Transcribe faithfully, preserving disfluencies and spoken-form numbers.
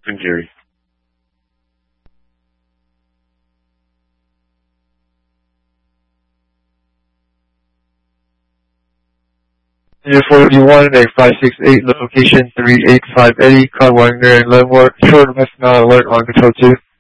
And Jerry. Unit four eighty-one at five six eight, location three eight five Eddie, Car Wagner and Leavenworth, short of not alert on control two.